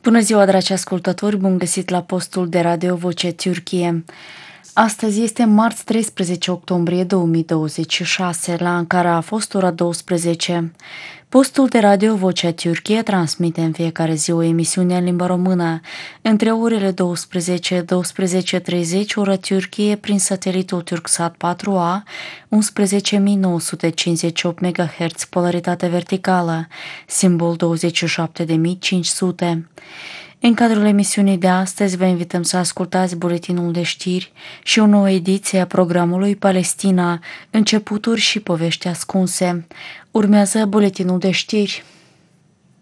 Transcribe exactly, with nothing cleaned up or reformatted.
Bună ziua, dragi ascultători! Bun găsit la postul de radio Vocea Türkiye. Astăzi este marți treisprezece octombrie două mii douăzeci și șase, la Ankara a fost ora douăsprezece. Postul de radio Vocea Türkiye transmite în fiecare zi o emisiune în limba română, între orele douăsprezece - douăsprezece treizeci, ora Türkiye, prin satelitul Turksat patru A, unsprezece mii nouă sute cincizeci și opt MHz, polaritate verticală, simbol douăzeci și șapte de mii cinci sute. În cadrul emisiunii de astăzi vă invităm să ascultați buletinul de știri și o nouă ediție a programului Palestina, începuturi și povești ascunse. Urmează buletinul de știri.